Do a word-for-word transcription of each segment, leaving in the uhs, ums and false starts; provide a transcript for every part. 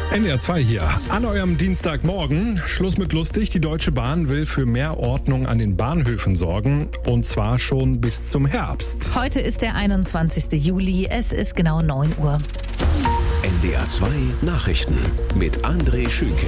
N D R zwei hier. An eurem Dienstagmorgen. Schluss mit lustig. Die Deutsche Bahn will für mehr Ordnung an den Bahnhöfen sorgen. Und zwar schon bis zum Herbst. Heute ist der einundzwanzigste Juli. Es ist genau neun Uhr. N D R zwei Nachrichten mit André Schünke.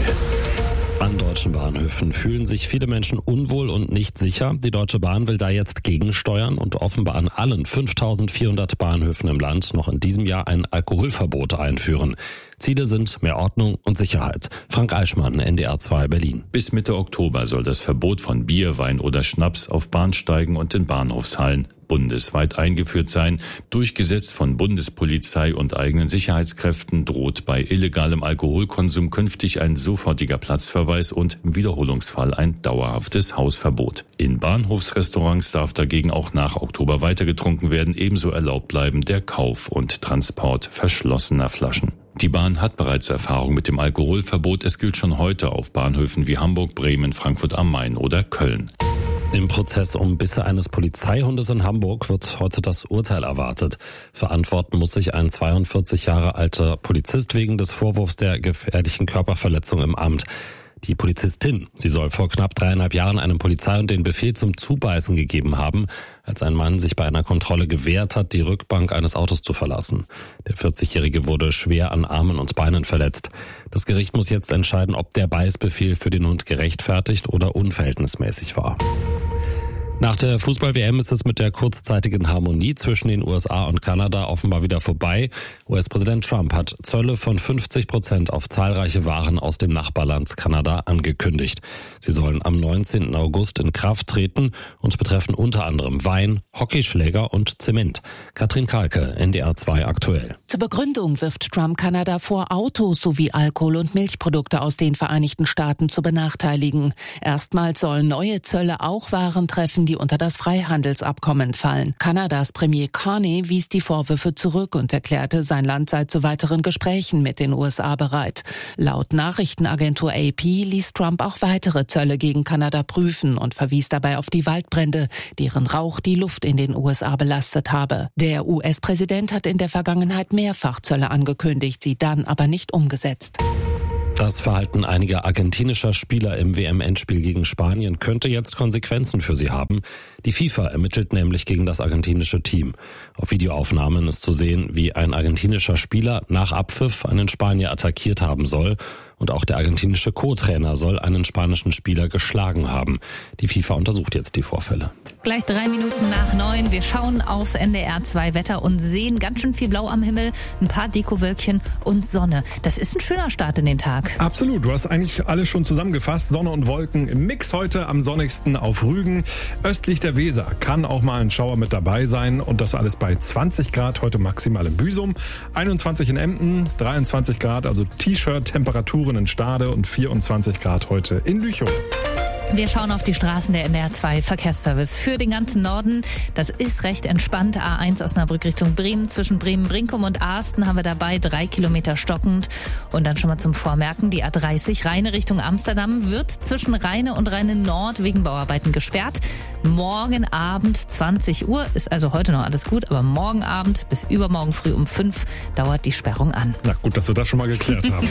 An deutschen Bahnhöfen fühlen sich viele Menschen unwohl und nicht sicher. Die Deutsche Bahn will da jetzt gegensteuern und offenbar an allen fünftausendvierhundert Bahnhöfen im Land noch in diesem Jahr ein Alkoholverbot einführen. Ziele sind mehr Ordnung und Sicherheit. Frank Eichmann, N D R zwei Berlin. Bis Mitte Oktober soll das Verbot von Bier, Wein oder Schnaps auf Bahnsteigen und in Bahnhofshallen bundesweit eingeführt sein. Durchgesetzt von Bundespolizei und eigenen Sicherheitskräften droht bei illegalem Alkoholkonsum künftig ein sofortiger Platzverweis und im Wiederholungsfall ein dauerhaftes Hausverbot. In Bahnhofsrestaurants darf dagegen auch nach Oktober weiter getrunken werden. Ebenso erlaubt bleiben der Kauf und Transport verschlossener Flaschen. Die Bahn hat bereits Erfahrung mit dem Alkoholverbot. Es gilt schon heute auf Bahnhöfen wie Hamburg, Bremen, Frankfurt am Main oder Köln. Im Prozess um Bisse eines Polizeihundes in Hamburg wird heute das Urteil erwartet. Verantworten muss sich ein zweiundvierzig Jahre alter Polizist wegen des Vorwurfs der gefährlichen Körperverletzung im Amt. Die Polizistin, sie soll vor knapp dreieinhalb Jahren einem Polizeihund den Befehl zum Zubeißen gegeben haben, als ein Mann sich bei einer Kontrolle gewehrt hat, die Rückbank eines Autos zu verlassen. Der vierzigjährige wurde schwer an Armen und Beinen verletzt. Das Gericht muss jetzt entscheiden, ob der Beißbefehl für den Hund gerechtfertigt oder unverhältnismäßig war. Nach der Fußball-W M ist es mit der kurzzeitigen Harmonie zwischen den U S A und Kanada offenbar wieder vorbei. U S-Präsident Trump hat Zölle von fünfzig Prozent auf zahlreiche Waren aus dem Nachbarland Kanada angekündigt. Sie sollen am neunzehnten August in Kraft treten und betreffen unter anderem Wein, Hockeyschläger und Zement. Katrin Kalke, N D R zwei aktuell. Zur Begründung wirft Trump Kanada vor, Autos sowie Alkohol- und Milchprodukte aus den Vereinigten Staaten zu benachteiligen. Erstmals sollen neue Zölle auch Waren treffen, die unter das Freihandelsabkommen fallen. Kanadas Premier Carney wies die Vorwürfe zurück und erklärte, sein Land sei zu weiteren Gesprächen mit den U S A bereit. Laut Nachrichtenagentur A P ließ Trump auch weitere Zölle gegen Kanada prüfen und verwies dabei auf die Waldbrände, deren Rauch die Luft in den U S A belastet habe. Der U S-Präsident hat in der Vergangenheit mehrfach Zölle angekündigt, sie dann aber nicht umgesetzt. Das Verhalten einiger argentinischer Spieler im W M-Endspiel gegen Spanien könnte jetzt Konsequenzen für sie haben. Die FIFA ermittelt nämlich gegen das argentinische Team. Auf Videoaufnahmen ist zu sehen, wie ein argentinischer Spieler nach Abpfiff einen Spanier attackiert haben soll. Und auch der argentinische Co-Trainer soll einen spanischen Spieler geschlagen haben. Die FIFA untersucht jetzt die Vorfälle. Gleich drei Minuten nach neun. Wir schauen aufs N D R zwei Wetter und sehen ganz schön viel Blau am Himmel, ein paar Dekowölkchen und Sonne. Das ist ein schöner Start in den Tag. Absolut. Du hast eigentlich alles schon zusammengefasst. Sonne und Wolken im Mix heute am sonnigsten auf Rügen. Östlich der Weser kann auch mal ein Schauer mit dabei sein. Und das alles bei zwanzig Grad, heute maximal in Büsum. einundzwanzig in Emden, dreiundzwanzig Grad, also T-Shirt-Temperaturen in Stade und vierundzwanzig Grad heute in Lüchow. Wir schauen auf die Straßen der N D R zwei Verkehrsservice für den ganzen Norden. Das ist recht entspannt. A eins Osnabrück Richtung Bremen. Zwischen Bremen-Brinkum und Asten haben wir dabei drei Kilometer stockend. Und dann schon mal zum Vormerken, die A dreißig Rheine Richtung Amsterdam wird zwischen Rheine und Rheine Nord wegen Bauarbeiten gesperrt. Morgen Abend zwanzig Uhr ist also heute noch alles gut, aber morgen Abend bis übermorgen früh um fünf dauert die Sperrung an. Na gut, dass wir das schon mal geklärt haben.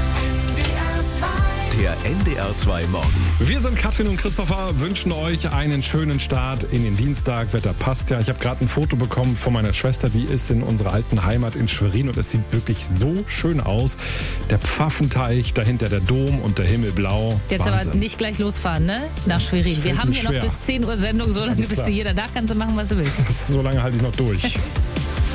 Der N D R zwei Morgen. Wir sind Katrin und Christopher, wünschen euch einen schönen Start in den Dienstag. Wetter passt ja. Ich habe gerade ein Foto bekommen von meiner Schwester, die ist in unserer alten Heimat in Schwerin und es sieht wirklich so schön aus. Der Pfaffenteich, dahinter der Dom und der Himmel blau. Jetzt Wahnsinn. Aber nicht gleich losfahren, ne? Nach Schwerin. Wir haben hier schwer. noch bis zehn Uhr Sendung, so lange bis du jeder da kannst du machen, was du willst. So lange halte ich noch durch.